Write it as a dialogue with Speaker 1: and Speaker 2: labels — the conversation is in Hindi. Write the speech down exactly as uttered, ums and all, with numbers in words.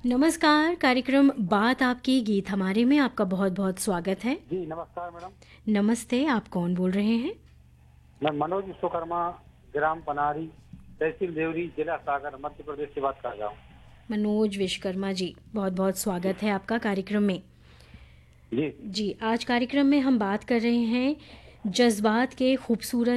Speaker 1: नमस्कार, कार्यक्रम बात आपकी गीत हमारे में आपका बहुत-बहुत स्वागत है।
Speaker 2: जी, नमस्कार मैडम।
Speaker 1: नमस्ते, आप कौन बोल रहे हैं?
Speaker 2: मैं मनोज विश्वकर्मा, ग्राम पनारी, तहसील देवरी, जिला सागर, मध्य प्रदेश से बात कर रहा हूँ।
Speaker 1: मनोज विश्वकर्मा जी, बहुत-बहुत स्वागत है आपका कार्यक्रम में।
Speaker 2: जी।
Speaker 1: जी, आज कार्यक्रम में हम बात कर रहे हैं जज़्बात के खूबसूरत